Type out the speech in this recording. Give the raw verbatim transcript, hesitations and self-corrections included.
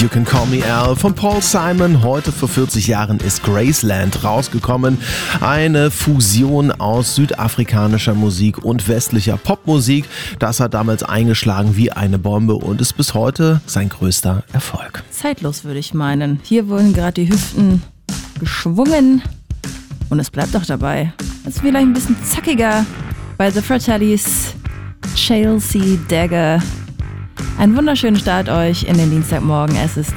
You Can Call Me Al von Paul Simon. Heute vor vierzig Jahren ist Graceland rausgekommen. Eine Fusion aus südafrikanischer Musik und westlicher Popmusik. Das hat damals eingeschlagen wie eine Bombe und ist bis heute sein größter Erfolg. Zeitlos, würde ich meinen. Hier wurden gerade die Hüften geschwungen und es bleibt auch dabei. Es ist vielleicht ein bisschen zackiger bei The Fratellis, Chelsea Dagger. Einen wunderschönen Start euch in den Dienstagmorgen. Es ist